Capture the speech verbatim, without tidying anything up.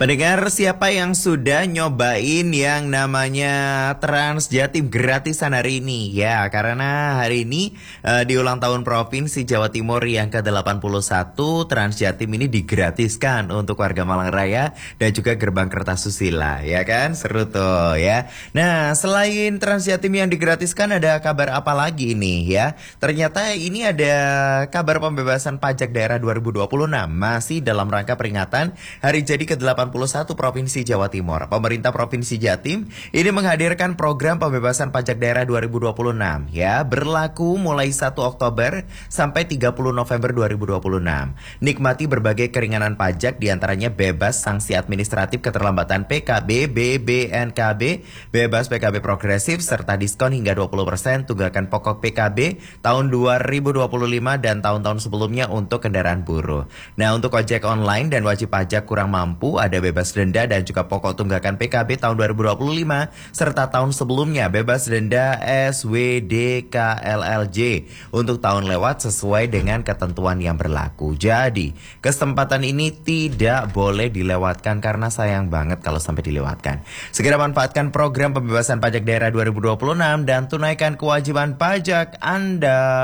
Pendengar, siapa yang sudah nyobain yang namanya Trans Jatim gratisan hari ini? Ya, karena hari ini uh, di ulang tahun Provinsi Jawa Timur yang ke delapan puluh satu, Trans Jatim ini digratiskan untuk warga Malang Raya dan juga Gerbang Kertasusila, ya kan? Seru tuh ya. Nah, selain Trans Jatim yang digratiskan, ada kabar apa lagi nih ya? Ternyata ini ada kabar pembebasan pajak daerah dua ribu dua puluh enam, masih dalam rangka peringatan Hari Jadi ke delapan puluh satu Provinsi Jawa Timur. Pemerintah Provinsi Jatim ini menghadirkan program pembebasan pajak daerah dua ribu dua puluh enam ya, berlaku mulai satu Oktober sampai tiga puluh November dua ribu dua puluh enam. Nikmati berbagai keringanan pajak, diantaranya bebas sanksi administratif keterlambatan P K B, B B N K B, bebas P K B progresif serta diskon hingga dua puluh persen tunggakan pokok P K B tahun dua ribu dua puluh lima dan tahun-tahun sebelumnya untuk kendaraan buruh. Nah, untuk ojek online dan wajib pajak kurang mampu ada bebas denda dan juga pokok tunggakan P K B tahun dua ribu dua puluh lima serta tahun sebelumnya bebas denda S W D K L L J untuk tahun lewat sesuai dengan ketentuan yang berlaku. Jadi, kesempatan ini tidak boleh dilewatkan karena sayang banget kalau sampai dilewatkan. Segera manfaatkan program pembebasan pajak daerah dua ribu dua puluh enam dan tunaikan kewajiban pajak Anda.